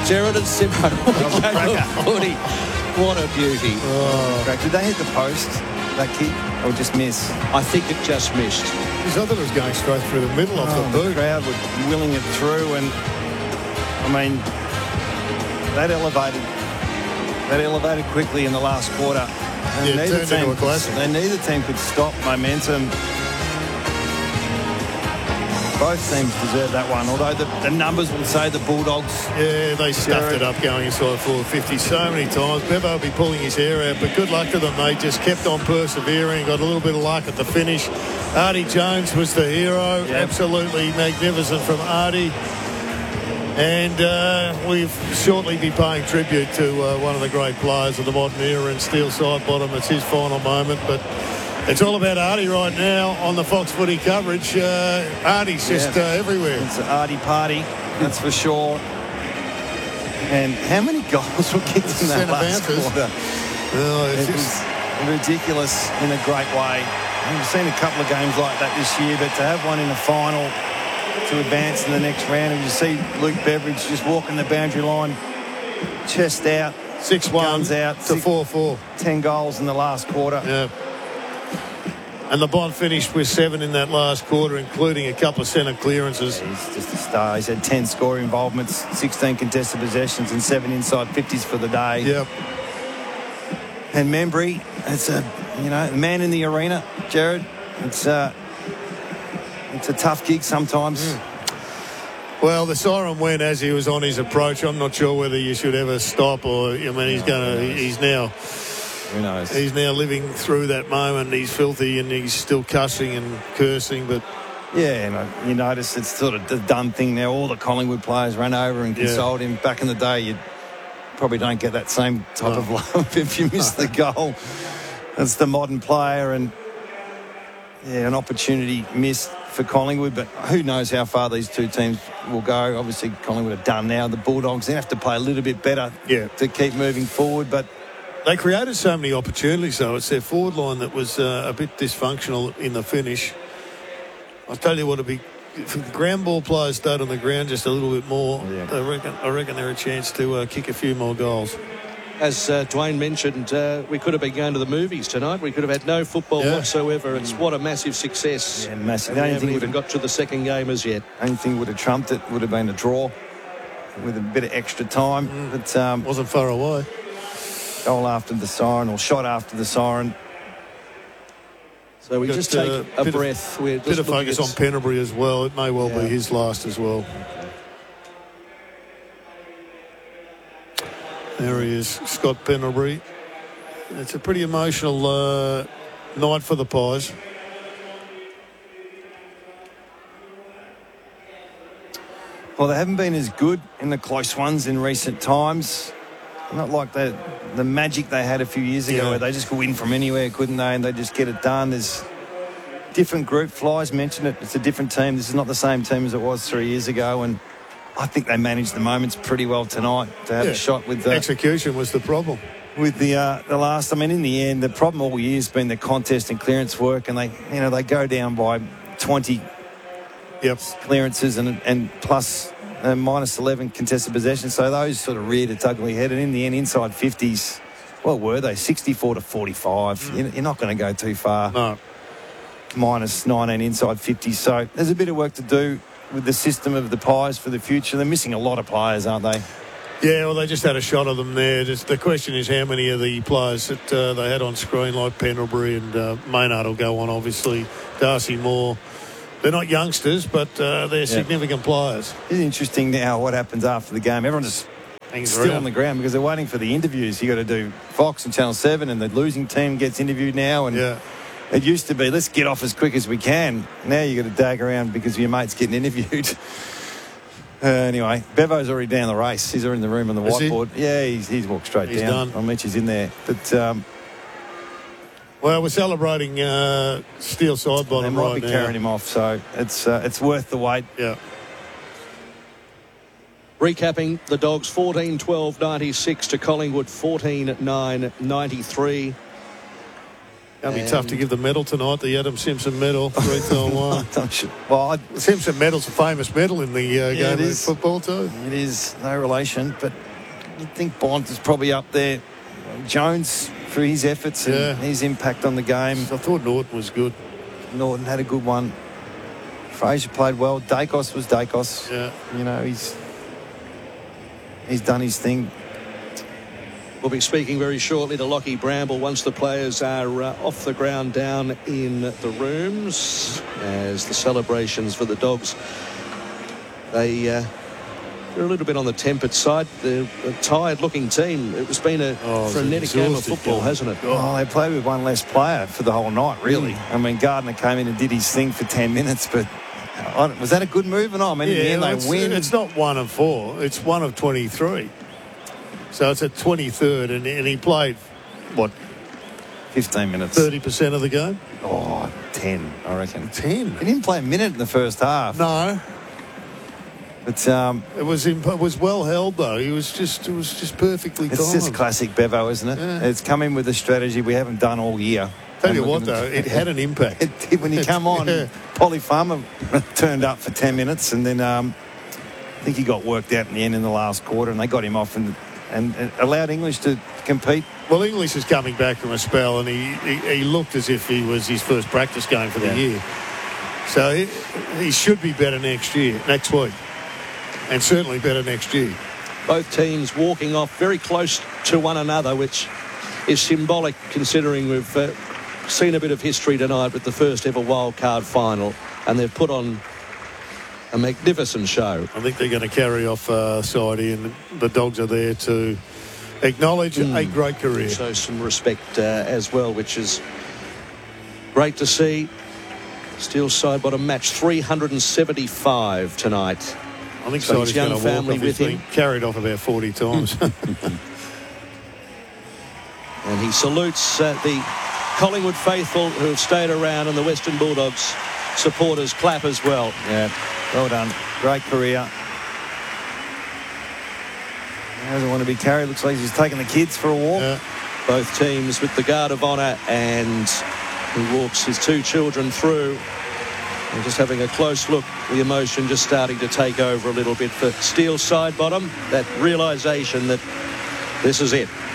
Gerard and Simon. Footy. What a beauty. Oh. Did they hit the post, that kick, or just miss? I think it just missed. I thought it was going straight through the middle of the boot. The crowd were willing it through, and I mean, that elevated quickly in the last quarter. And neither team could stop momentum. Both teams deserve that one, although the numbers will say the Bulldogs. Yeah, they stuffed it up going inside 450 so many times. Bevo will be pulling his hair out, but good luck to them. They just kept on persevering, got a little bit of luck at the finish. Artie Jones was the hero. Yep. Absolutely magnificent from Artie. And we'll shortly be paying tribute to one of the great players of the modern era in Steele Sidebottom. It's his final moment, but it's all about Artie right now on the Fox Footy coverage. Artie's just everywhere. It's an Artie party, that's for sure. And how many goals were kicked in that last quarter? Oh, it was ridiculous in a great way. We've seen a couple of games like that this year, but to have one in the final to advance in the next round, and you see Luke Beveridge just walking the boundary line, chest out, 6-1 guns out to 4-4. 10 goals in the last quarter. Yeah. And the Bond finished with 7 in that last quarter, including a couple of centre clearances. He's just a star. He's had 10 scoring involvements, 16 contested possessions, and 7 inside 50s for the day. Yep. And Membry, it's a man in the arena, Gerard. It's a tough gig sometimes. Well, the siren went as he was on his approach. I'm not sure whether you should ever stop or, he's now... Who knows? He's now living through that moment. He's filthy and he's still cussing and cursing, but... Yeah, and you notice it's sort of the done thing now. All the Collingwood players ran over and consoled him. Back in the day, you probably don't get that same type of love if you miss the goal. That's the modern player, and an opportunity missed for Collingwood, but who knows how far these two teams will go. Obviously, Collingwood are done now. The Bulldogs, they have to play a little bit better to keep moving forward, but... They created so many opportunities, though. It's their forward line that was a bit dysfunctional in the finish. I'll tell you what, if the ground ball players stayed on the ground just a little bit more, I reckon they're a chance to kick a few more goals. As Dwayne mentioned, we could have been going to the movies tonight. We could have had no football whatsoever. It's what a massive success. Yeah, massive. We haven't even got to the second game as yet. Only thing would have trumped it would have been a draw with a bit of extra time. But wasn't far away. Goal after the siren, or shot after the siren. So we just take a breath. We're just bit of focus on Pendlebury as well. It may well be his last as well. There he is, Scott Pendlebury. It's a pretty emotional night for the Pies. Well, they haven't been as good in the close ones in recent times. Not like the magic they had a few years ago where they just could win from anywhere, couldn't they? And they just get it done. There's different group. Flyers mentioned it. It's a different team. This is not the same team as it was 3 years ago. And I think they managed the moments pretty well tonight to have a shot with the... Execution was the problem. With the last... I mean, in the end, the problem all year has been the contest and clearance work. And they go down by 20 clearances and plus... minus 11 contested possessions, so those sort of reared its ugly head, and in the end, inside 50s, what were they? 64 to 45. You're not going to go too far. No. Minus 19 inside 50s, so there's a bit of work to do with the system of the Pies for the future. They're missing a lot of players, aren't they? Yeah, well, they just had a shot of them there. Just the question is how many of the players that they had on screen, like Pendlebury and Maynard will go on, obviously, Darcy Moore. They're not youngsters, but they're significant players. It's interesting now what happens after the game. Everyone just still on the ground because they're waiting for the interviews. You got to do Fox and Channel 7, and the losing team gets interviewed now. And it used to be, let's get off as quick as we can. Now you got to dag around because your mate's getting interviewed. Anyway, Bevo's already down the race. He's already in the room on the whiteboard. Yeah, he's walked straight down. Done. Mitch is in there. But... well, we're celebrating Steele Sidebottom right now. They might be carrying him off, so it's worth the wait. Yeah. Recapping, the Dogs 14-12-96 to Collingwood 14-9-93. Going to be tough to give the medal tonight, the Adam Simpson medal, 3-1. Well, Simpson medal's a famous medal in the game of football too. It is, no relation, but I think Bond is probably up there. Jones, for his efforts and his impact on the game. I thought Norton was good. Norton had a good one. Fraser played well. Dacos was Dacos. Yeah. You know, he's done his thing. We'll be speaking very shortly to Lockie Bramble once the players are off the ground down in the rooms, as the celebrations for the Dogs, they're a little bit on the tempered side. They're a tired-looking team. It's been a frenetic game of football, hasn't it? Oh, they played with one less player for the whole night, really. I mean, Gardner came in and did his thing for 10 minutes, but was that a good move or not? I mean, in the end, they win. It's not 1 of 4. It's 1 of 23. So it's a 23rd, and he played, what? 15 minutes. 30% of the game? Oh, 10, I reckon. 10? He didn't play a minute in the first half. No. But it was well held, though. It was just perfectly timed. It's just classic Bevo, isn't it? Yeah. It's come in with a strategy we haven't done all year. Tell you what, though, it had an impact. It did when he come on. Polly Farmer turned up for 10 minutes, and then I think he got worked out in the end in the last quarter, and they got him off and allowed English to compete. Well, English is coming back from a spell, and he looked as if he was his first practice game for the year. So he should be better next week, and certainly better next year. Both teams walking off very close to one another, which is symbolic considering we've seen a bit of history tonight with the first ever wildcard final, and they've put on a magnificent show. I think they're going to carry off Sidey, and the Dogs are there to acknowledge a great career. So some respect as well, which is great to see. Steel side bottom match 375 tonight. I think so Sidey's going to walk off with him. Carried off about 40 times. And he salutes the Collingwood faithful who have stayed around, and the Western Bulldogs supporters clap as well. Yeah, well done. Great career. He doesn't want to be carried. Looks like he's taking the kids for a walk. Yeah. Both teams with the guard of honour, and he walks his 2 children through. And just having a close look, the emotion just starting to take over a little bit for Steel side bottom. That realisation that this is it.